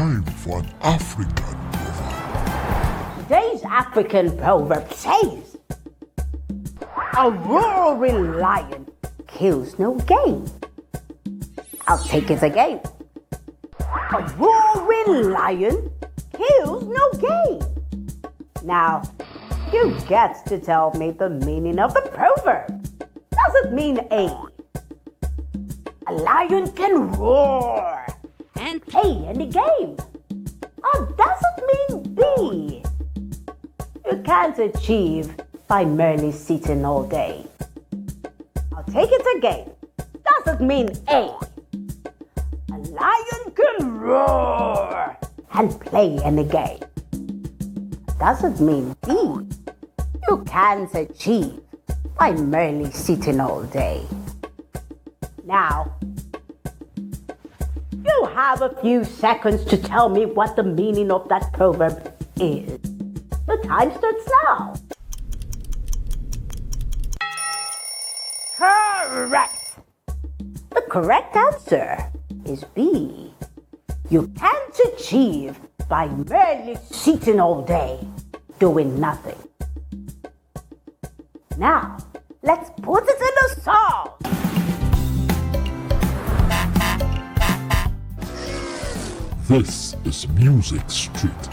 time for an African proverb. Today's African proverb says, a roaring lion kills no game. I'll take it again. A roaring lion kills no game. Now, you get to tell me the meaning of the proverb. Does it mean A, a lion can roar and play any game? Or does it mean B, you can't achieve by merely sitting all day? I'll take it again. Does it mean A, a lion can roar and play any game? Does it mean B, you can't achieve by merely sitting all day? Now, you have a few seconds to tell me what the meaning of that proverb is. The time starts now. Correct. The correct answer is B. You can't achieve by merely sitting all day, doing nothing. Now, let's put it in a song. This is Music Street.